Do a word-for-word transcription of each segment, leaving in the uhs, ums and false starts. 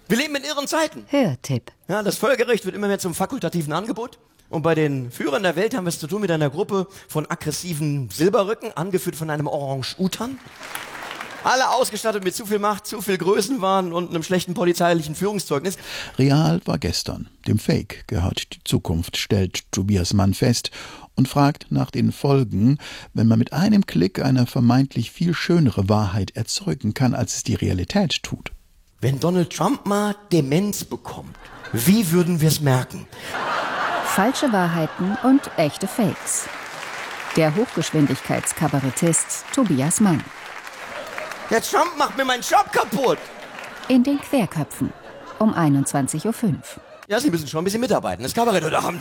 Wir leben in irren Zeiten. Hörtipp. Ja, das Völkerrecht wird immer mehr zum fakultativen Angebot. Und bei den Führern der Welt haben wir es zu tun mit einer Gruppe von aggressiven Silberrücken, angeführt von einem Orang-Utan. Alle ausgestattet mit zu viel Macht, zu viel Größenwahn und einem schlechten polizeilichen Führungszeugnis. Real war gestern. Dem Fake gehört die Zukunft, stellt Tobias Mann fest und fragt nach den Folgen, wenn man mit einem Klick eine vermeintlich viel schönere Wahrheit erzeugen kann, als es die Realität tut. Wenn Donald Trump mal Demenz bekommt, wie würden wir es merken? Falsche Wahrheiten und echte Fakes. Der Hochgeschwindigkeitskabarettist Tobias Mann. Der Trump macht mir meinen Job kaputt. In den Querköpfen um einundzwanzig Uhr fünf. Ja, Sie müssen schon ein bisschen mitarbeiten. Das Kabarett heute Abend.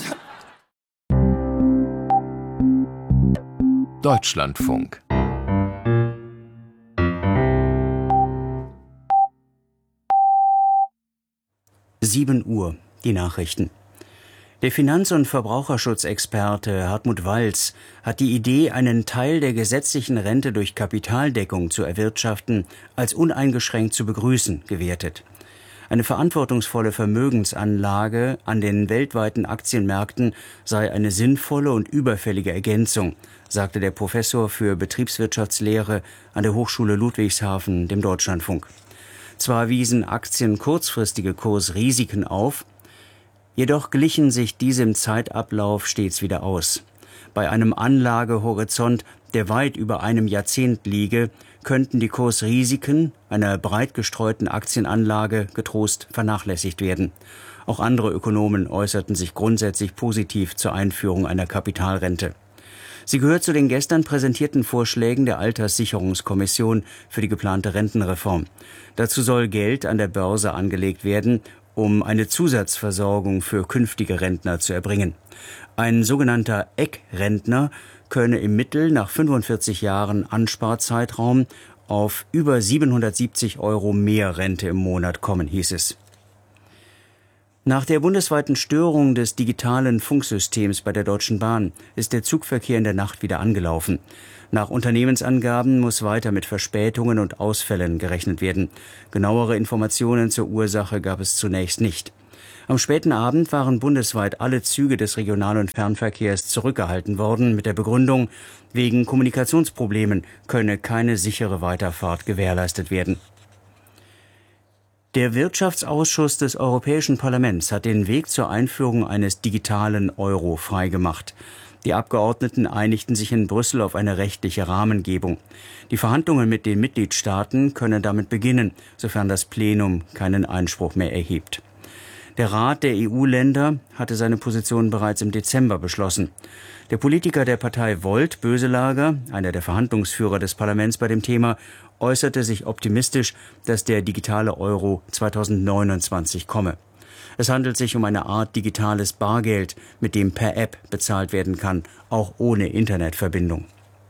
Deutschlandfunk. sieben Uhr, die Nachrichten. Der Finanz- und Verbraucherschutzexperte Hartmut Walz hat die Idee, einen Teil der gesetzlichen Rente durch Kapitaldeckung zu erwirtschaften, als uneingeschränkt zu begrüßen, gewertet. Eine verantwortungsvolle Vermögensanlage an den weltweiten Aktienmärkten sei eine sinnvolle und überfällige Ergänzung, sagte der Professor für Betriebswirtschaftslehre an der Hochschule Ludwigshafen dem Deutschlandfunk. Zwar wiesen Aktien kurzfristige Kursrisiken auf, jedoch glichen sich diese im Zeitablauf stets wieder aus. Bei einem Anlagehorizont, der weit über einem Jahrzehnt liege, könnten die Kursrisiken einer breit gestreuten Aktienanlage getrost vernachlässigt werden. Auch andere Ökonomen äußerten sich grundsätzlich positiv zur Einführung einer Kapitalrente. Sie gehört zu den gestern präsentierten Vorschlägen der Alterssicherungskommission für die geplante Rentenreform. Dazu soll Geld an der Börse angelegt werden, um eine Zusatzversorgung für künftige Rentner zu erbringen. Ein sogenannter Eckrentner könne im Mittel nach fünfundvierzig Jahren Ansparzeitraum auf über siebenhundertsiebzig Euro mehr Rente im Monat kommen, hieß es. Nach der bundesweiten Störung des digitalen Funksystems bei der Deutschen Bahn ist der Zugverkehr in der Nacht wieder angelaufen. Nach Unternehmensangaben muss weiter mit Verspätungen und Ausfällen gerechnet werden. Genauere Informationen zur Ursache gab es zunächst nicht. Am späten Abend waren bundesweit alle Züge des Regional- und Fernverkehrs zurückgehalten worden mit der Begründung, wegen Kommunikationsproblemen könne keine sichere Weiterfahrt gewährleistet werden. Der Wirtschaftsausschuss des Europäischen Parlaments hat den Weg zur Einführung eines digitalen Euro freigemacht. Die Abgeordneten einigten sich in Brüssel auf eine rechtliche Rahmengebung. Die Verhandlungen mit den Mitgliedstaaten können damit beginnen, sofern das Plenum keinen Einspruch mehr erhebt. Der Rat der E U-Länder hatte seine Position bereits im Dezember beschlossen. Der Politiker der Partei Volt, Böselager, einer der Verhandlungsführer des Parlaments bei dem Thema, äußerte sich optimistisch, dass der digitale Euro zweitausendneunundzwanzig komme. Es handelt sich um eine Art digitales Bargeld, mit dem per App bezahlt werden kann, auch ohne Internetverbindung.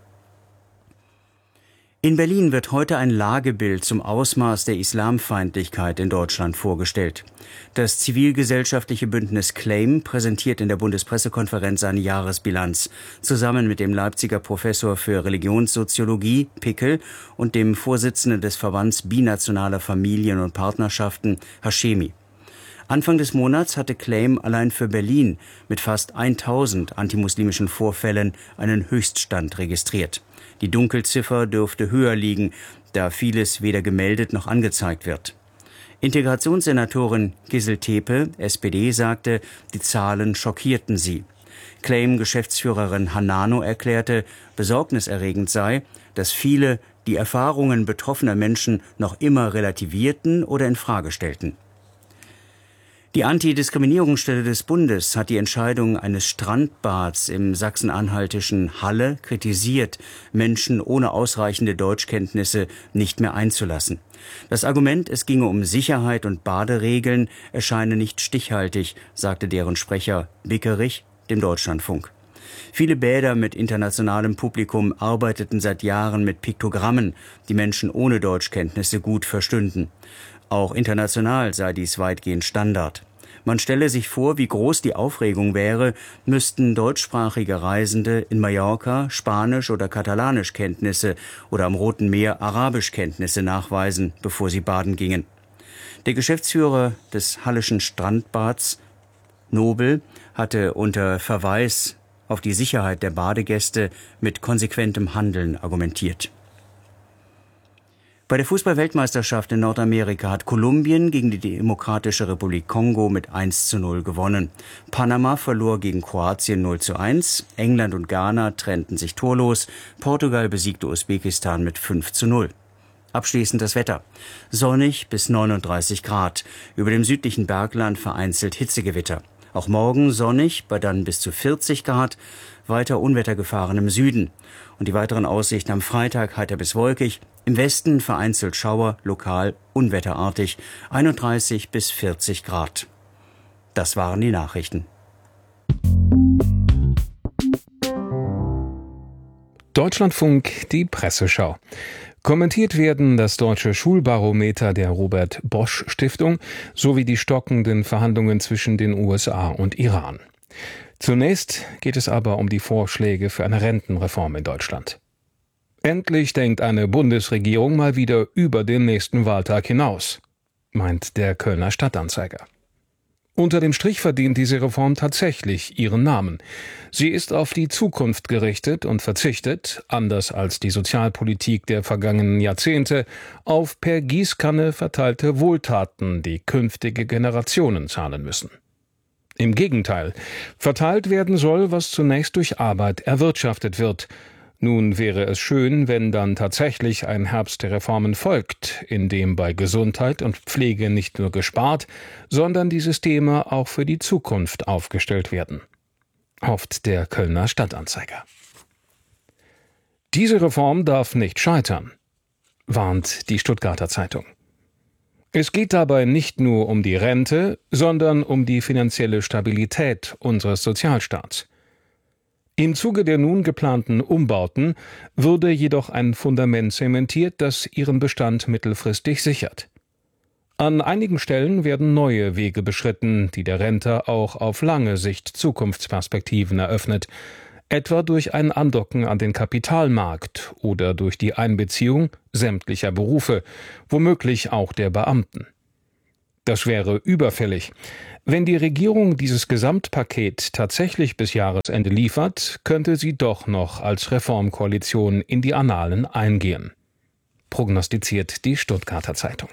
In Berlin wird heute ein Lagebild zum Ausmaß der Islamfeindlichkeit in Deutschland vorgestellt. Das zivilgesellschaftliche Bündnis Claim präsentiert in der Bundespressekonferenz seine Jahresbilanz, zusammen mit dem Leipziger Professor für Religionssoziologie, Pickel, und dem Vorsitzenden des Verbands Binationaler Familien und Partnerschaften, Hashemi. Anfang des Monats hatte Claim allein für Berlin mit fast tausend antimuslimischen Vorfällen einen Höchststand registriert. Die Dunkelziffer dürfte höher liegen, da vieles weder gemeldet noch angezeigt wird. Integrationssenatorin Gisel Tepe, S P D, sagte, die Zahlen schockierten sie. Claim-Geschäftsführerin Hanano erklärte, besorgniserregend sei, dass viele die Erfahrungen betroffener Menschen noch immer relativierten oder in Frage stellten. Die Antidiskriminierungsstelle des Bundes hat die Entscheidung eines Strandbads im sachsen-anhaltischen Halle kritisiert, Menschen ohne ausreichende Deutschkenntnisse nicht mehr einzulassen. Das Argument, es ginge um Sicherheit und Baderegeln, erscheine nicht stichhaltig, sagte deren Sprecher Bickerich dem Deutschlandfunk. Viele Bäder mit internationalem Publikum arbeiteten seit Jahren mit Piktogrammen, die Menschen ohne Deutschkenntnisse gut verstünden. Auch international sei dies weitgehend Standard. Man stelle sich vor, wie groß die Aufregung wäre, müssten deutschsprachige Reisende in Mallorca Spanisch- oder Katalanischkenntnisse oder am Roten Meer Arabischkenntnisse nachweisen, bevor sie baden gingen. Der Geschäftsführer des Halleschen Strandbads, Nobel, hatte unter Verweis auf die Sicherheit der Badegäste mit konsequentem Handeln argumentiert. Bei der Fußball-Weltmeisterschaft in Nordamerika hat Kolumbien gegen die Demokratische Republik Kongo mit eins zu null gewonnen. Panama verlor gegen Kroatien null zu eins. England und Ghana trennten sich torlos. Portugal besiegte Usbekistan mit fünf zu null. Abschließend das Wetter. Sonnig bis neununddreißig Grad. Über dem südlichen Bergland vereinzelt Hitzegewitter. Auch morgen sonnig bei dann bis zu vierzig Grad. Weiter Unwettergefahren im Süden. Und die weiteren Aussichten am Freitag heiter bis wolkig. Im Westen vereinzelt Schauer, lokal unwetterartig, einunddreißig bis vierzig Grad. Das waren die Nachrichten. Deutschlandfunk, die Presseschau. Kommentiert werden das deutsche Schulbarometer der Robert Bosch Stiftung sowie die stockenden Verhandlungen zwischen den U S A und Iran. Zunächst geht es aber um die Vorschläge für eine Rentenreform in Deutschland. Endlich denkt eine Bundesregierung mal wieder über den nächsten Wahltag hinaus, meint der Kölner Stadtanzeiger. Unter dem Strich verdient diese Reform tatsächlich ihren Namen. Sie ist auf die Zukunft gerichtet und verzichtet, anders als die Sozialpolitik der vergangenen Jahrzehnte, auf per Gießkanne verteilte Wohltaten, die künftige Generationen zahlen müssen. Im Gegenteil, verteilt werden soll, was zunächst durch Arbeit erwirtschaftet wird. Nun wäre es schön, wenn dann tatsächlich ein Herbst der Reformen folgt, in dem bei Gesundheit und Pflege nicht nur gespart, sondern die Systeme auch für die Zukunft aufgestellt werden, hofft der Kölner Stadtanzeiger. Diese Reform darf nicht scheitern, warnt die Stuttgarter Zeitung. Es geht dabei nicht nur um die Rente, sondern um die finanzielle Stabilität unseres Sozialstaats. Im Zuge der nun geplanten Umbauten würde jedoch ein Fundament zementiert, das ihren Bestand mittelfristig sichert. An einigen Stellen werden neue Wege beschritten, die der Rente auch auf lange Sicht Zukunftsperspektiven eröffnet, etwa durch ein Andocken an den Kapitalmarkt oder durch die Einbeziehung sämtlicher Berufe, womöglich auch der Beamten. Das wäre überfällig. Wenn die Regierung dieses Gesamtpaket tatsächlich bis Jahresende liefert, könnte sie doch noch als Reformkoalition in die Annalen eingehen, prognostiziert die Stuttgarter Zeitung.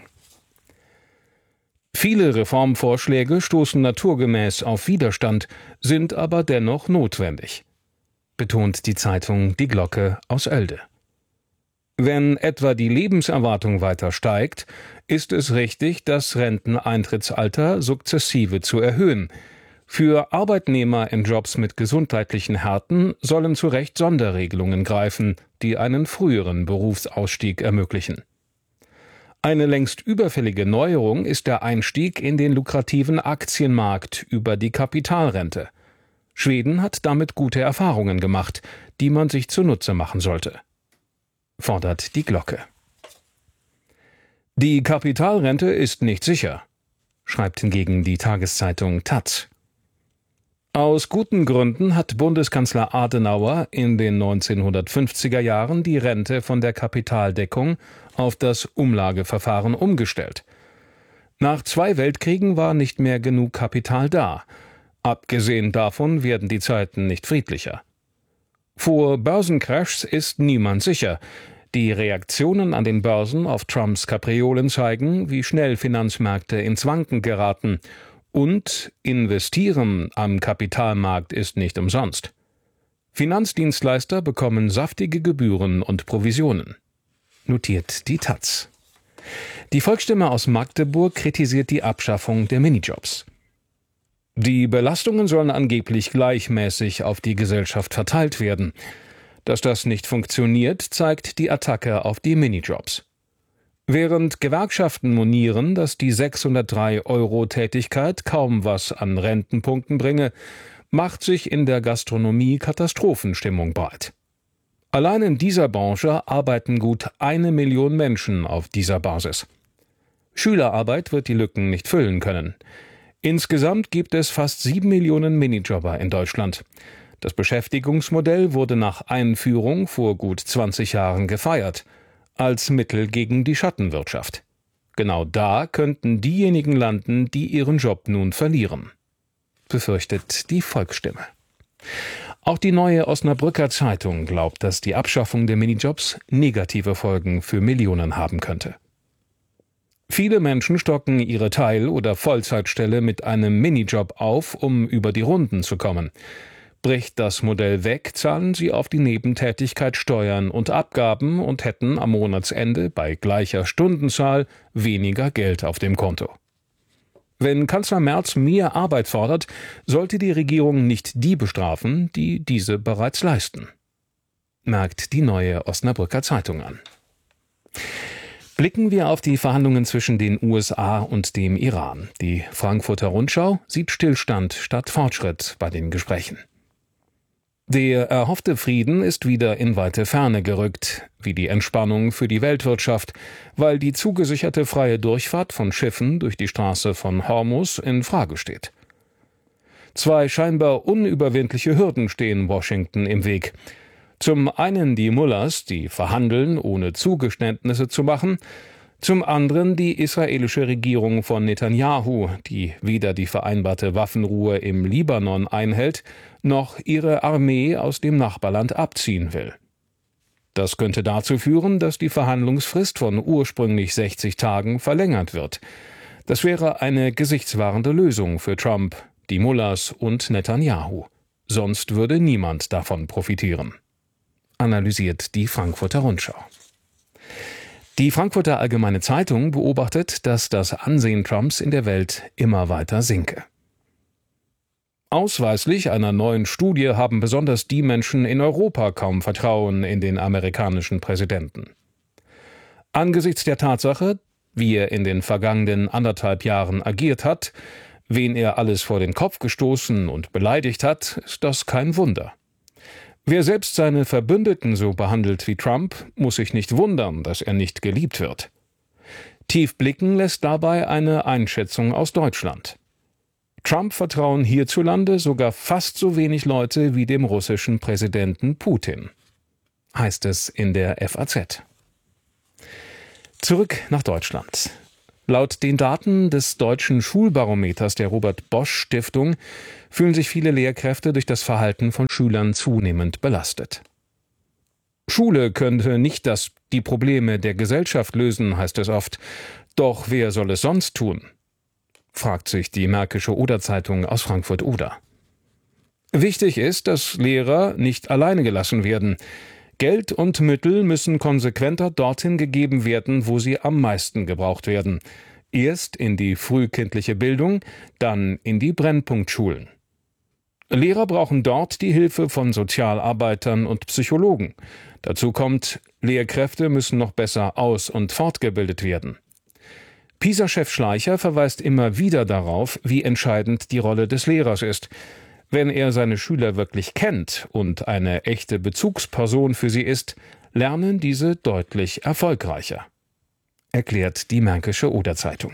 Viele Reformvorschläge stoßen naturgemäß auf Widerstand, sind aber dennoch notwendig, betont die Zeitung Die Glocke aus Oelde. Wenn etwa die Lebenserwartung weiter steigt, ist es richtig, das Renteneintrittsalter sukzessive zu erhöhen. Für Arbeitnehmer in Jobs mit gesundheitlichen Härten sollen zu Recht Sonderregelungen greifen, die einen früheren Berufsausstieg ermöglichen. Eine längst überfällige Neuerung ist der Einstieg in den lukrativen Aktienmarkt über die Kapitalrente. Schweden hat damit gute Erfahrungen gemacht, die man sich zunutze machen sollte, fordert die Glocke. Die Kapitalrente ist nicht sicher, schreibt hingegen die Tageszeitung Taz. Aus guten Gründen hat Bundeskanzler Adenauer in den neunzehnhundertfünfziger Jahren die Rente von der Kapitaldeckung auf das Umlageverfahren umgestellt. Nach zwei Weltkriegen war nicht mehr genug Kapital da. Abgesehen davon werden die Zeiten nicht friedlicher. Vor Börsencrashs ist niemand sicher. Die Reaktionen an den Börsen auf Trumps Kapriolen zeigen, wie schnell Finanzmärkte ins Wanken geraten. Und investieren am Kapitalmarkt ist nicht umsonst. Finanzdienstleister bekommen saftige Gebühren und Provisionen, notiert die Taz. Die Volksstimme aus Magdeburg kritisiert die Abschaffung der Minijobs. Die Belastungen sollen angeblich gleichmäßig auf die Gesellschaft verteilt werden. Dass das nicht funktioniert, zeigt die Attacke auf die Minijobs. Während Gewerkschaften monieren, dass die sechshundertdrei Euro Tätigkeit kaum was an Rentenpunkten bringe, macht sich in der Gastronomie Katastrophenstimmung breit. Allein in dieser Branche arbeiten gut eine Million Menschen auf dieser Basis. Schülerarbeit wird die Lücken nicht füllen können. Insgesamt gibt es fast sieben Millionen Minijobber in Deutschland. Das Beschäftigungsmodell wurde nach Einführung vor gut zwanzig Jahren gefeiert, als Mittel gegen die Schattenwirtschaft. genau da könnten diejenigen landen, die ihren Job nun verlieren, befürchtet die Volksstimme. Auch die Neue Osnabrücker Zeitung glaubt, dass die Abschaffung der Minijobs negative Folgen für Millionen haben könnte. Viele Menschen stocken ihre Teil- oder Vollzeitstelle mit einem Minijob auf, um über die Runden zu kommen. Bricht das Modell weg, zahlen sie auf die Nebentätigkeit Steuern und Abgaben und hätten am Monatsende bei gleicher Stundenzahl weniger Geld auf dem Konto. Wenn Kanzler Merz mehr Arbeit fordert, sollte die Regierung nicht die bestrafen, die diese bereits leisten, merkt die Neue Osnabrücker Zeitung an. Blicken wir auf die Verhandlungen zwischen den U S A und dem Iran. Die Frankfurter Rundschau sieht Stillstand statt Fortschritt bei den Gesprächen. Der erhoffte Frieden ist wieder in weite Ferne gerückt, wie die Entspannung für die Weltwirtschaft, weil die zugesicherte freie Durchfahrt von Schiffen durch die Straße von Hormuz in Frage steht. Zwei scheinbar unüberwindliche Hürden stehen Washington im Weg. Zum einen die Mullahs, die verhandeln, ohne Zugeständnisse zu machen, zum anderen die israelische Regierung von Netanyahu, die weder die vereinbarte Waffenruhe im Libanon einhält, noch ihre Armee aus dem Nachbarland abziehen will. Das könnte dazu führen, dass die Verhandlungsfrist von ursprünglich sechzig Tagen verlängert wird. Das wäre eine gesichtswahrende Lösung für Trump, die Mullahs und Netanyahu. Sonst würde niemand davon profitieren, analysiert die Frankfurter Rundschau. Die Frankfurter Allgemeine Zeitung beobachtet, dass das Ansehen Trumps in der Welt immer weiter sinke. Ausweislich einer neuen Studie haben besonders die Menschen in Europa kaum Vertrauen in den amerikanischen Präsidenten. Angesichts der Tatsache, wie er in den vergangenen anderthalb Jahren agiert hat, wen er alles vor den Kopf gestoßen und beleidigt hat, ist das kein Wunder. Wer selbst seine Verbündeten so behandelt wie Trump, muss sich nicht wundern, dass er nicht geliebt wird. Tief blicken lässt dabei eine Einschätzung aus Deutschland. Trump vertrauen hierzulande sogar fast so wenig Leute wie dem russischen Präsidenten Putin, heißt es in der F A Z. Zurück nach Deutschland. Laut den Daten des deutschen Schulbarometers der Robert-Bosch-Stiftung fühlen sich viele Lehrkräfte durch das Verhalten von Schülern zunehmend belastet. Schule könnte nicht das, die Probleme der Gesellschaft lösen, heißt es oft. Doch wer soll es sonst tun? Fragt sich die Märkische Oder-Zeitung aus Frankfurt-Oder. Wichtig ist, dass Lehrer nicht alleine gelassen werden. Geld und Mittel müssen konsequenter dorthin gegeben werden, wo sie am meisten gebraucht werden. Erst in die frühkindliche Bildung, dann in die Brennpunktschulen. Lehrer brauchen dort die Hilfe von Sozialarbeitern und Psychologen. Dazu kommt, Lehrkräfte müssen noch besser aus- und fortgebildet werden. PISA-Chef Schleicher verweist immer wieder darauf, wie entscheidend die Rolle des Lehrers ist. Wenn er seine Schüler wirklich kennt und eine echte Bezugsperson für sie ist, lernen diese deutlich erfolgreicher, erklärt die Märkische Oder-Zeitung.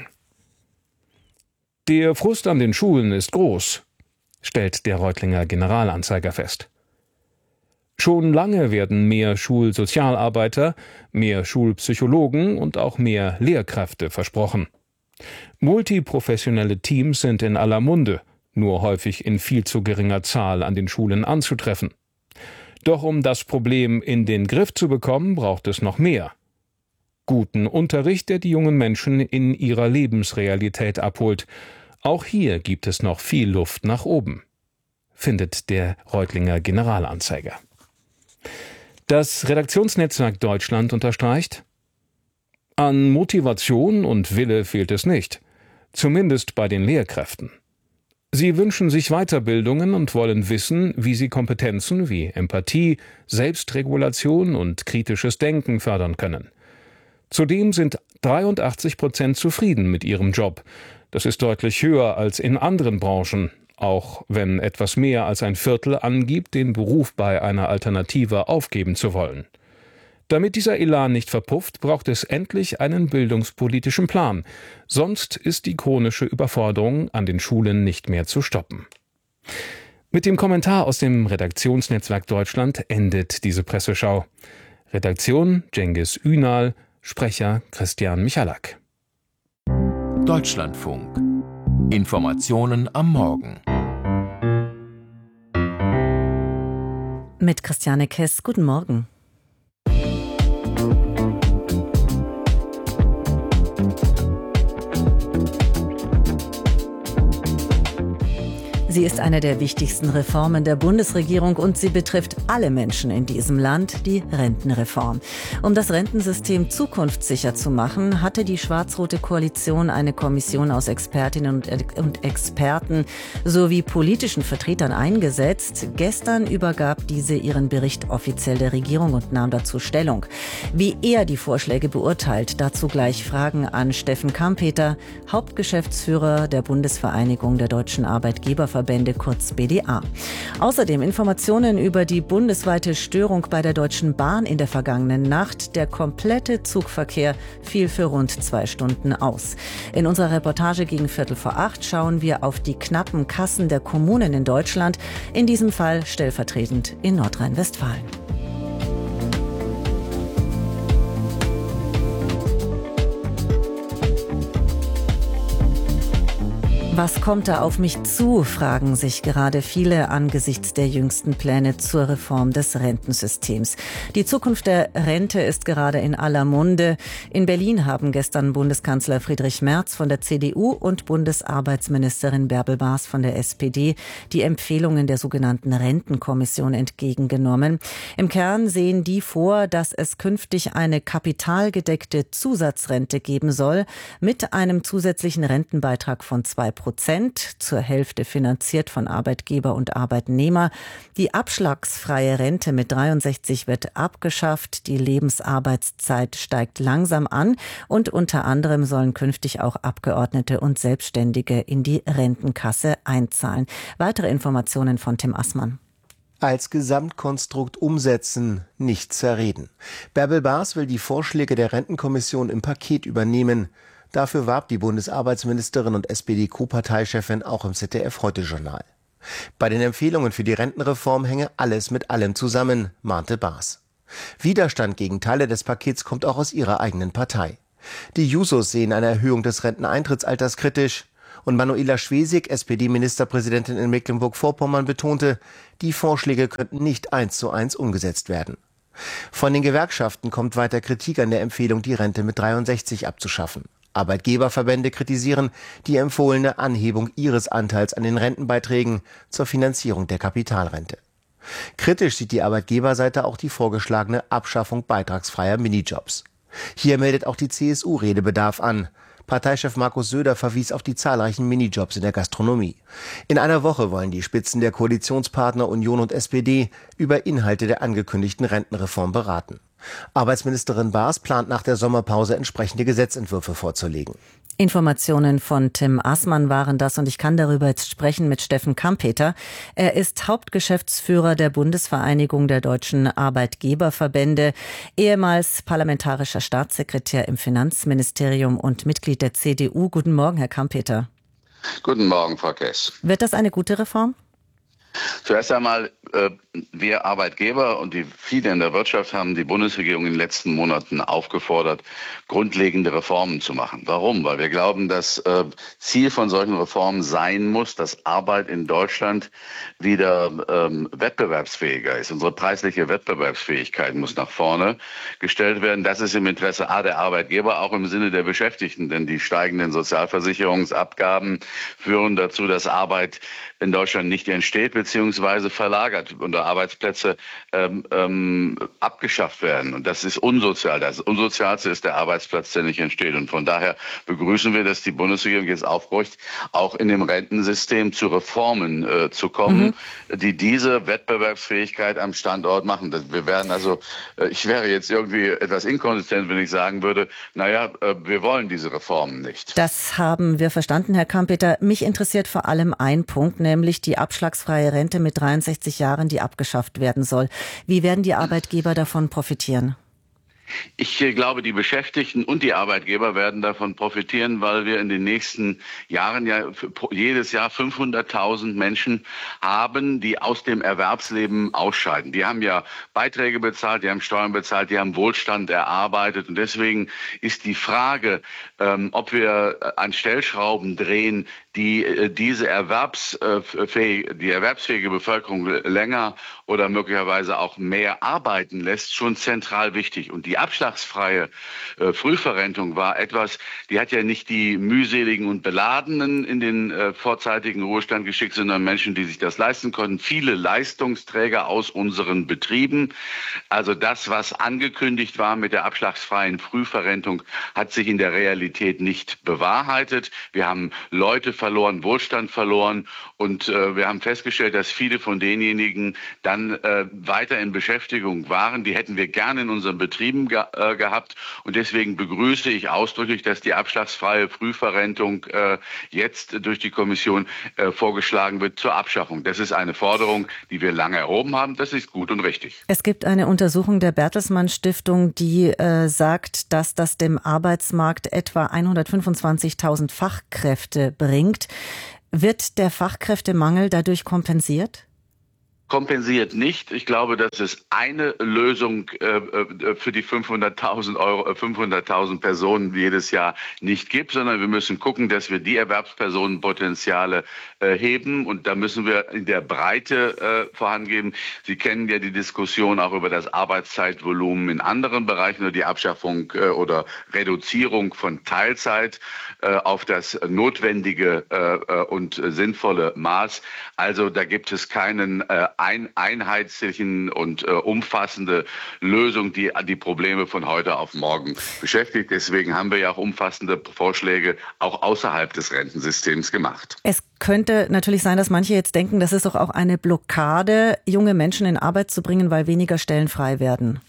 Der Frust an den Schulen ist groß, stellt der Reutlinger Generalanzeiger fest. Schon lange werden mehr Schulsozialarbeiter, mehr Schulpsychologen und auch mehr Lehrkräfte versprochen. Multiprofessionelle Teams sind in aller Munde, nur häufig in viel zu geringer Zahl an den Schulen anzutreffen. Doch um das Problem in den Griff zu bekommen, braucht es noch mehr. Guten Unterricht, der die jungen Menschen in ihrer Lebensrealität abholt. Auch hier gibt es noch viel Luft nach oben, findet der Reutlinger Generalanzeiger. Das Redaktionsnetzwerk Deutschland unterstreicht: An Motivation und Wille fehlt es nicht, zumindest bei den Lehrkräften. Sie wünschen sich Weiterbildungen und wollen wissen, wie sie Kompetenzen wie Empathie, Selbstregulation und kritisches Denken fördern können. Zudem sind dreiundachtzig Prozent zufrieden mit ihrem Job. Das ist deutlich höher als in anderen Branchen, auch wenn etwas mehr als ein Viertel angibt, den Beruf bei einer Alternative aufgeben zu wollen. Damit dieser Elan nicht verpufft, braucht es endlich einen bildungspolitischen Plan. Sonst ist die chronische Überforderung an den Schulen nicht mehr zu stoppen. Mit dem Kommentar aus dem Redaktionsnetzwerk Deutschland endet diese Presseschau. Redaktion Cengiz Ünal, Sprecher Christian Michalak. Deutschlandfunk. Informationen am Morgen. Mit Christiane Kess, guten Morgen. Sie ist eine der wichtigsten Reformen der Bundesregierung und sie betrifft alle Menschen in diesem Land, die Rentenreform. Um das Rentensystem zukunftssicher zu machen, hatte die schwarz-rote Koalition eine Kommission aus Expertinnen und Experten sowie politischen Vertretern eingesetzt. Gestern übergab diese ihren Bericht offiziell der Regierung und nahm dazu Stellung. Wie er die Vorschläge beurteilt, dazu gleich Fragen an Steffen Kampeter, Hauptgeschäftsführer der Bundesvereinigung der Deutschen Arbeitgeberverbände, kurz B D A. Außerdem Informationen über die bundesweite Störung bei der Deutschen Bahn in der vergangenen Nacht. Der komplette Zugverkehr fiel für rund zwei Stunden aus. In unserer Reportage gegen Viertel vor acht schauen wir auf die knappen Kassen der Kommunen in Deutschland, in diesem Fall stellvertretend in Nordrhein-Westfalen. Was kommt da auf mich zu, fragen sich gerade viele angesichts der jüngsten Pläne zur Reform des Rentensystems. Die Zukunft der Rente ist gerade in aller Munde. In Berlin haben gestern Bundeskanzler Friedrich Merz von der C D U und Bundesarbeitsministerin Bärbel Baas von der S P D die Empfehlungen der sogenannten Rentenkommission entgegengenommen. Im Kern sehen die vor, dass es künftig eine kapitalgedeckte Zusatzrente geben soll mit einem zusätzlichen Rentenbeitrag von zwei Prozent. Zur Hälfte finanziert von Arbeitgeber und Arbeitnehmer. Die abschlagsfreie Rente mit dreiundsechzig wird abgeschafft. Die Lebensarbeitszeit steigt langsam an und unter anderem sollen künftig auch Abgeordnete und Selbstständige in die Rentenkasse einzahlen. Weitere Informationen von Tim Assmann. Als Gesamtkonstrukt umsetzen, nicht zerreden. Bärbel Baas will die Vorschläge der Rentenkommission im Paket übernehmen. Dafür warb die Bundesarbeitsministerin und S P D-Co-Parteichefin auch im Z D F-Heute-Journal. Bei den Empfehlungen für die Rentenreform hänge alles mit allem zusammen, mahnte Baas. Widerstand gegen Teile des Pakets kommt auch aus ihrer eigenen Partei. Die Jusos sehen eine Erhöhung des Renteneintrittsalters kritisch. Und Manuela Schwesig, S P D-Ministerpräsidentin in Mecklenburg-Vorpommern, betonte, die Vorschläge könnten nicht eins zu eins umgesetzt werden. Von den Gewerkschaften kommt weiter Kritik an der Empfehlung, die Rente mit dreiundsechzig abzuschaffen. Arbeitgeberverbände kritisieren die empfohlene Anhebung ihres Anteils an den Rentenbeiträgen zur Finanzierung der Kapitalrente. Kritisch sieht die Arbeitgeberseite auch die vorgeschlagene Abschaffung beitragsfreier Minijobs. Hier meldet auch die C S U Redebedarf an. Parteichef Markus Söder verwies auf die zahlreichen Minijobs in der Gastronomie. In einer Woche wollen die Spitzen der Koalitionspartner Union und S P D über Inhalte der angekündigten Rentenreform beraten. Arbeitsministerin Baas plant nach der Sommerpause entsprechende Gesetzentwürfe vorzulegen. Informationen von Tim Assmann waren das und ich kann darüber jetzt sprechen mit Steffen Kampeter. Er ist Hauptgeschäftsführer der Bundesvereinigung der Deutschen Arbeitgeberverbände, ehemals parlamentarischer Staatssekretär im Finanzministerium und Mitglied der C D U. Guten Morgen, Herr Kampeter. Guten Morgen, Frau Kess. Wird das eine gute Reform? Zuerst einmal, äh, wir Arbeitgeber und die viele in der Wirtschaft haben die Bundesregierung in den letzten Monaten aufgefordert, grundlegende Reformen zu machen. Warum? Weil wir glauben, dass äh, Ziel von solchen Reformen sein muss, dass Arbeit in Deutschland wieder ähm, wettbewerbsfähiger ist. Unsere preisliche Wettbewerbsfähigkeit muss nach vorne gestellt werden. Das ist im Interesse A der Arbeitgeber, auch im Sinne der Beschäftigten, denn die steigenden Sozialversicherungsabgaben führen dazu, dass Arbeit in Deutschland nicht entsteht bzw. verlagert und Arbeitsplätze ähm, ähm, abgeschafft werden. Und das ist unsozial. Das Unsozialste ist der Arbeitsplatz, der nicht entsteht. Und von daher begrüßen wir, dass die Bundesregierung jetzt aufbräucht, auch in dem Rentensystem zu Reformen äh, zu kommen, mhm. die diese Wettbewerbsfähigkeit am Standort machen. Wir werden also, äh, ich wäre jetzt irgendwie etwas inkonsistent, wenn ich sagen würde, naja, äh, wir wollen diese Reformen nicht. Das haben wir verstanden, Herr Kampeter. Mich interessiert vor allem ein Punkt, nämlich die abschlagsfreie Rente mit dreiundsechzig Jahren, die abgeschafft werden soll. Wie werden die Arbeitgeber davon profitieren? Ich glaube, die Beschäftigten und die Arbeitgeber werden davon profitieren, weil wir in den nächsten Jahren ja jedes Jahr fünfhunderttausend Menschen haben, die aus dem Erwerbsleben ausscheiden. Die haben ja Beiträge bezahlt, die haben Steuern bezahlt, die haben Wohlstand erarbeitet. Und deswegen ist die Frage, ähm, ob wir an Stellschrauben drehen, die äh, diese erwerbsfähige, die erwerbsfähige Bevölkerung länger oder möglicherweise auch mehr arbeiten lässt, schon zentral wichtig. Und die abschlagsfreie äh, Frühverrentung war etwas, die hat ja nicht die mühseligen und Beladenen in den äh, vorzeitigen Ruhestand geschickt, sondern Menschen, die sich das leisten konnten. Viele Leistungsträger aus unseren Betrieben. Also das, was angekündigt war mit der abschlagsfreien Frühverrentung, hat sich in der Realität nicht bewahrheitet. Wir haben Leute verloren, Wohlstand verloren und äh, wir haben festgestellt, dass viele von denjenigen dann äh, weiter in Beschäftigung waren. Die hätten wir gerne in unseren Betrieben ge äh, gehabt und deswegen begrüße ich ausdrücklich, dass die abschlagsfreie Frühverrentung äh, jetzt durch die Kommission äh, vorgeschlagen wird zur Abschaffung. Das ist eine Forderung, die wir lange erhoben haben. Das ist gut und richtig. Es gibt eine Untersuchung der Bertelsmann Stiftung, die äh, sagt, dass das dem Arbeitsmarkt etwa hundertfünfundzwanzigtausend Fachkräfte bringt. Wird der Fachkräftemangel dadurch kompensiert? Kompensiert nicht. Ich glaube, dass es eine Lösung äh, für die fünfhunderttausend Euro, fünfhunderttausend Personen jedes Jahr nicht gibt, sondern wir müssen gucken, dass wir die Erwerbspersonenpotenziale äh, heben und da müssen wir in der Breite äh, vorangeben. Sie kennen ja die Diskussion auch über das Arbeitszeitvolumen in anderen Bereichen oder die Abschaffung äh, oder Reduzierung von Teilzeit äh, auf das notwendige äh, und sinnvolle Maß. Also da gibt es keinen äh, ein einheitlichen und äh, umfassende Lösung, die die Probleme von heute auf morgen beschäftigt. Deswegen haben wir ja auch umfassende Vorschläge auch außerhalb des Rentensystems gemacht. Es könnte natürlich sein, dass manche jetzt denken, das ist doch auch eine Blockade, junge Menschen in Arbeit zu bringen, weil weniger Stellen frei werden.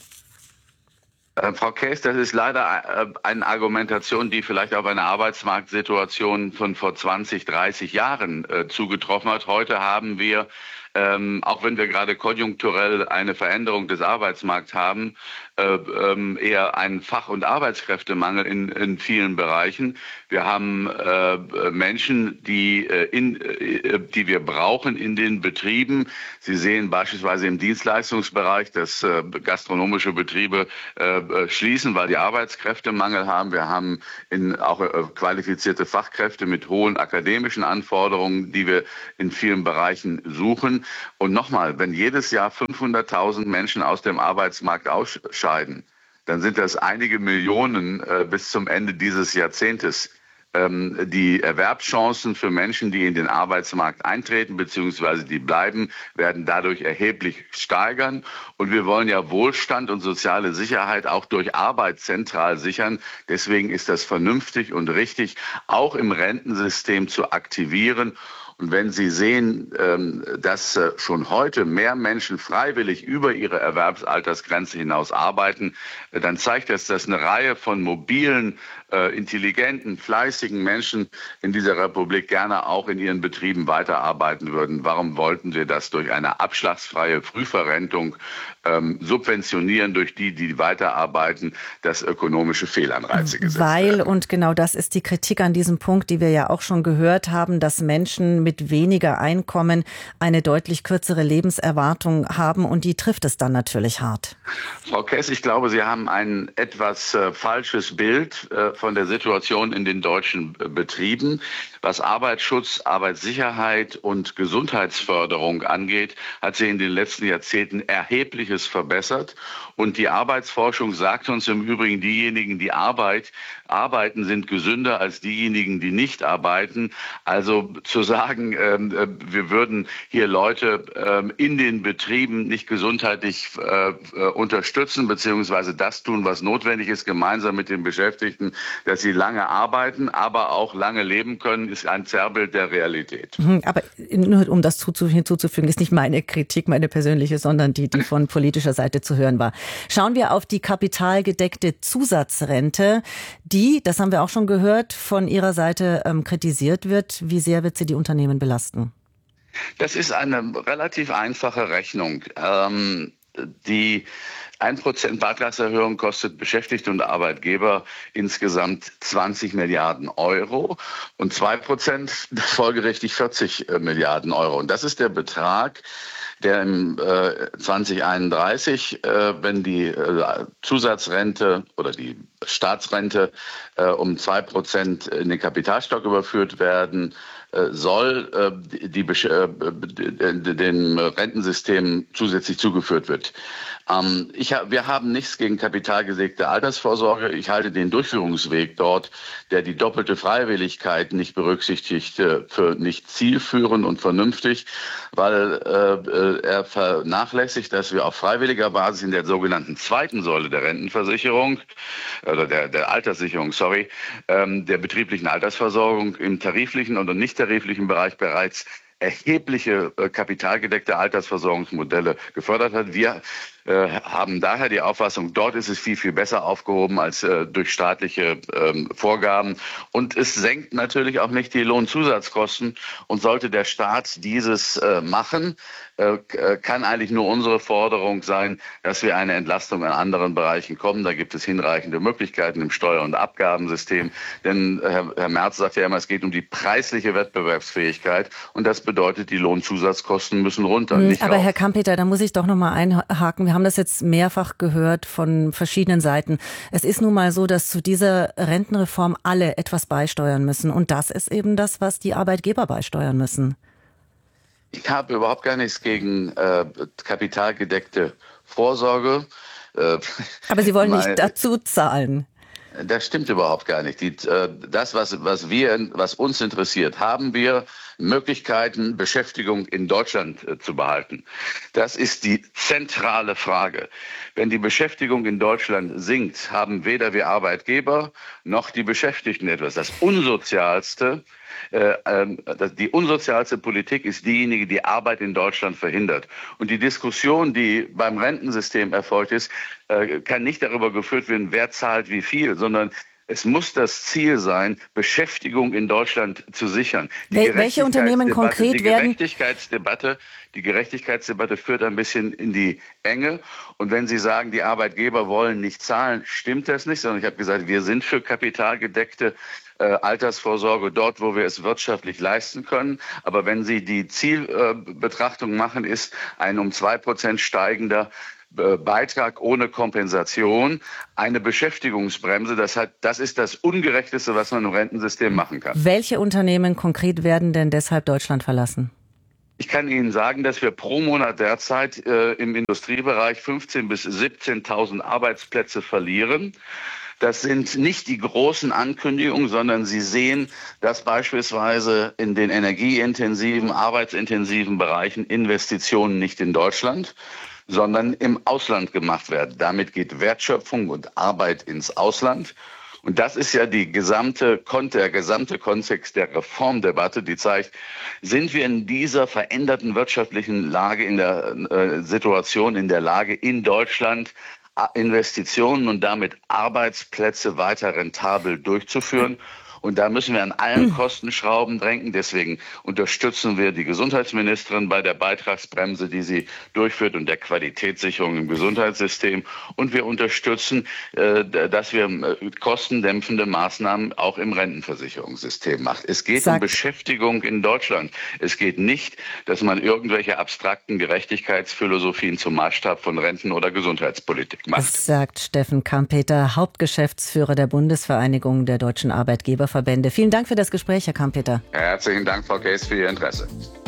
Äh, Frau Käs, das ist leider äh, eine Argumentation, die vielleicht auf eine Arbeitsmarktsituation von vor zwanzig, dreißig Jahren äh, zugetroffen hat. Heute haben wir Ähm, auch wenn wir gerade konjunkturell eine Veränderung des Arbeitsmarkts haben, äh, ähm, eher einen Fach- und Arbeitskräftemangel in, in vielen Bereichen. Wir haben äh, Menschen, die, äh, in, äh, die wir brauchen in den Betrieben. Sie sehen beispielsweise im Dienstleistungsbereich, dass äh, gastronomische Betriebe äh, schließen, weil die Arbeitskräftemangel haben. Wir haben in, auch äh, qualifizierte Fachkräfte mit hohen akademischen Anforderungen, die wir in vielen Bereichen suchen. Und nochmal, wenn jedes Jahr fünfhunderttausend Menschen aus dem Arbeitsmarkt ausscheiden, dann sind das einige Millionen äh, bis zum Ende dieses Jahrzehntes. Ähm, die Erwerbschancen für Menschen, die in den Arbeitsmarkt eintreten bzw. die bleiben, werden dadurch erheblich steigern. Und wir wollen ja Wohlstand und soziale Sicherheit auch durch Arbeit zentral sichern. Deswegen ist das vernünftig und richtig, auch im Rentensystem zu aktivieren. Und wenn Sie sehen, dass schon heute mehr Menschen freiwillig über ihre Erwerbsaltersgrenze hinaus arbeiten, dann zeigt das, dass eine Reihe von mobilen, intelligenten, fleißigen Menschen in dieser Republik gerne auch in ihren Betrieben weiterarbeiten würden. Warum wollten wir das durch eine abschlagsfreie Frühverrentung ähm, subventionieren, durch die, die weiterarbeiten, dass ökonomische Fehlanreize gesetzt Weil, werden? und genau das ist die Kritik an diesem Punkt, die wir ja auch schon gehört haben, dass Menschen mit weniger Einkommen eine deutlich kürzere Lebenserwartung haben und die trifft es dann natürlich hart. Frau Kess, ich glaube, Sie haben ein etwas äh, falsches Bild äh, von der Situation in den deutschen äh, Betrieben. Was Arbeitsschutz, Arbeitssicherheit und Gesundheitsförderung angeht, hat sich in den letzten Jahrzehnten Erhebliches verbessert. Und die Arbeitsforschung sagt uns im Übrigen, diejenigen, die Arbeit, arbeiten, sind gesünder als diejenigen, die nicht arbeiten. Also zu sagen, ähm, äh, wir würden hier Leute ähm, in den Betrieben nicht gesundheitlich äh, äh, unterstützen, beziehungsweise das tun, was notwendig ist, gemeinsam mit den Beschäftigten, dass sie lange arbeiten, aber auch lange leben können, ist ein Zerrbild der Realität. Aber nur um das hinzuzufügen, ist nicht meine Kritik, meine persönliche, sondern die, die von politischer Seite zu hören war. Schauen wir auf die kapitalgedeckte Zusatzrente, die, das haben wir auch schon gehört, von Ihrer Seite ähm, kritisiert wird. Wie sehr wird sie die Unternehmen belasten? Das ist eine relativ einfache Rechnung. Ähm die ein Prozent Beitragserhöhung kostet Beschäftigte und Arbeitgeber insgesamt zwanzig Milliarden Euro und zwei Prozent folgerichtig vierzig Milliarden Euro. Und das ist der Betrag, der im äh, zwanzig einunddreißig, äh, wenn die äh, Zusatzrente oder die Staatsrente äh, um zwei Prozent in den Kapitalstock überführt werden äh, soll, äh, die, die, äh, dem Rentensystem zusätzlich zugeführt wird. Ähm, ich ha- wir haben nichts gegen kapitalgedeckte Altersvorsorge. Ich halte den Durchführungsweg dort, der die doppelte Freiwilligkeit nicht berücksichtigt, äh, für nicht zielführend und vernünftig, weil äh, er vernachlässigt, dass wir auf freiwilliger Basis in der sogenannten zweiten Säule der Rentenversicherung, oder der, der Alterssicherung, sorry, ähm, der betrieblichen Altersversorgung im tariflichen oder nicht tariflichen Bereich bereits erhebliche äh, kapitalgedeckte Altersversorgungsmodelle gefördert hat. Wir äh, haben daher die Auffassung, dort ist es viel, viel besser aufgehoben als äh, durch staatliche ähm, Vorgaben. Und es senkt natürlich auch nicht die Lohnzusatzkosten. Und sollte der Staat dieses äh, machen, äh, kann eigentlich nur unsere Forderung sein, dass wir eine Entlastung in anderen Bereichen kommen. Da gibt es hinreichende Möglichkeiten im Steuer- und Abgabensystem. Denn äh, Herr, Herr Merz sagt ja immer, es geht um die preisliche Wettbewerbsfähigkeit. Und das bedeutet, die Lohnzusatzkosten müssen runter. Nicht Aber rauf. Herr Kampeter, da muss ich doch noch mal einhaken. Wir haben das jetzt mehrfach gehört von verschiedenen Seiten. Es ist nun mal so, dass zu dieser Rentenreform alle etwas beisteuern müssen. Und das ist eben das, was die Arbeitgeber beisteuern müssen. Ich habe überhaupt gar nichts gegen äh, kapitalgedeckte Vorsorge. Äh, Aber Sie wollen meine, nicht dazu zahlen. Das stimmt überhaupt gar nicht. Die, äh, das, was, was, wir, was uns interessiert, haben wir Möglichkeiten, Beschäftigung in Deutschland äh, zu behalten. Das ist die zentrale Frage. Wenn die Beschäftigung in Deutschland sinkt, haben weder wir Arbeitgeber noch die Beschäftigten etwas. Das Unsozialste, äh, äh, die unsozialste Politik ist diejenige, die Arbeit in Deutschland verhindert. Und die Diskussion, die beim Rentensystem erfolgt ist, äh, kann nicht darüber geführt werden, wer zahlt wie viel, sondern es muss das Ziel sein, Beschäftigung in Deutschland zu sichern. Die Wel- welche Unternehmen konkret die werden? Gerechtigkeitsdebatte, die Gerechtigkeitsdebatte führt ein bisschen in die Enge. Und wenn Sie sagen, die Arbeitgeber wollen nicht zahlen, stimmt das nicht, sondern ich habe gesagt, wir sind für kapitalgedeckte äh, Altersvorsorge dort, wo wir es wirtschaftlich leisten können. Aber wenn Sie die Zielbetrachtung äh, machen, ist ein um zwei Prozent steigender Beitrag ohne Kompensation, eine Beschäftigungsbremse. Das hat, das ist das Ungerechteste, was man im Rentensystem machen kann. Welche Unternehmen konkret werden denn deshalb Deutschland verlassen? Ich kann Ihnen sagen, dass wir pro Monat derzeit äh, im Industriebereich fünfzehntausend bis siebzehntausend Arbeitsplätze verlieren. Das sind nicht die großen Ankündigungen, sondern Sie sehen, dass beispielsweise in den energieintensiven, arbeitsintensiven Bereichen Investitionen nicht in Deutschland, sondern im Ausland gemacht werden. Damit geht Wertschöpfung und Arbeit ins Ausland. Und das ist ja die gesamte, der gesamte Kontext der Reformdebatte, die zeigt, sind wir in dieser veränderten wirtschaftlichen Lage, in der äh, Situation, in der Lage in Deutschland, Investitionen und damit Arbeitsplätze weiter rentabel durchzuführen. Und da müssen wir an allen Kostenschrauben drängen. Deswegen unterstützen wir die Gesundheitsministerin bei der Beitragsbremse, die sie durchführt, und der Qualitätssicherung im Gesundheitssystem. Und wir unterstützen, äh, dass wir äh, kostendämpfende Maßnahmen auch im Rentenversicherungssystem machen. Es geht Sagt. um Beschäftigung in Deutschland. Es geht nicht, dass man irgendwelche abstrakten Gerechtigkeitsphilosophien zum Maßstab von Renten- oder Gesundheitspolitik macht. Das sagt Steffen Kampeter, Hauptgeschäftsführer der Bundesvereinigung der deutschen Arbeitgeberverbände. Vielen Dank für das Gespräch, Herr Kampeter. Herzlichen Dank, Frau Case, für Ihr Interesse.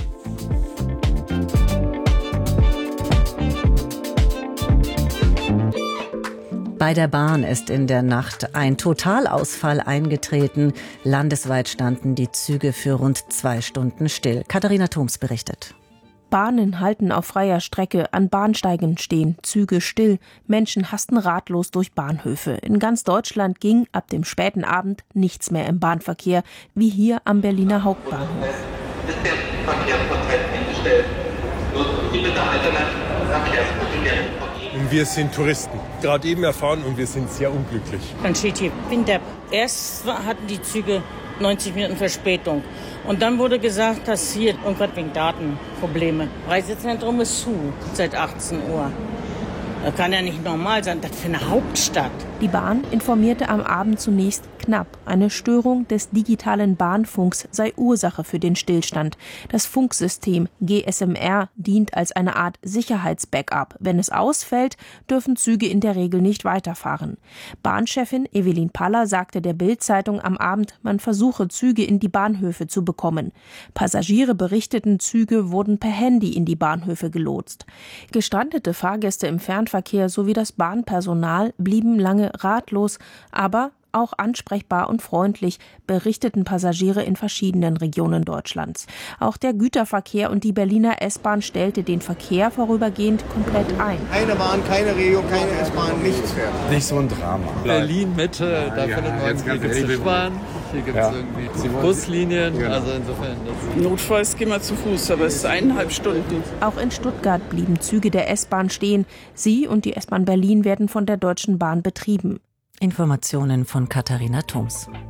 Bei der Bahn ist in der Nacht ein Totalausfall eingetreten. Landesweit standen die Züge für rund zwei Stunden still. Katharina Thoms berichtet. Bahnen halten auf freier Strecke, an Bahnsteigen stehen Züge still, Menschen hasten ratlos durch Bahnhöfe. In ganz Deutschland ging ab dem späten Abend nichts mehr im Bahnverkehr, wie hier am Berliner Hauptbahnhof. Ist der Verkehrsprozess eingestellt? Nutzen Sie bitte alternative Verkehrsmittel. Wir sind Touristen, gerade eben erfahren, und wir sind sehr unglücklich. Dann steht hier Winter. Erst hatten die Züge neunzig Minuten Verspätung. Und dann wurde gesagt, dass hier irgendwas wegen Datenprobleme. Reisezentrum ist zu seit achtzehn Uhr. Das kann ja nicht normal sein, das für eine Hauptstadt. Die Bahn informierte am Abend zunächst knapp. Eine Störung des digitalen Bahnfunks sei Ursache für den Stillstand. Das Funksystem G S M R dient als eine Art Sicherheitsbackup. Wenn es ausfällt, dürfen Züge in der Regel nicht weiterfahren. Bahnchefin Evelyn Paller sagte der Bild-Zeitung am Abend, man versuche, Züge in die Bahnhöfe zu bekommen. Passagiere berichteten, Züge wurden per Handy in die Bahnhöfe gelotst. Gestrandete Fahrgäste im Fernverkehr sowie das Bahnpersonal blieben lange ratlos, aber auch ansprechbar und freundlich, berichteten Passagiere in verschiedenen Regionen Deutschlands. Auch der Güterverkehr und die Berliner S-Bahn stellte den Verkehr vorübergehend komplett ein. Keine Bahn, keine Regio, keine S-Bahn, nichts. Nicht so ein Drama. Berlin, Mitte, da findet man, hier gibt es S-Bahn, hier gibt es ja. irgendwie Buslinien, genau. Also insofern. Das Notfalls gehen wir zu Fuß, aber es ist eineinhalb Stunden. Auch in Stuttgart blieben Züge der S-Bahn stehen. Sie und die S-Bahn Berlin werden von der Deutschen Bahn betrieben. Informationen von Katharina Thums.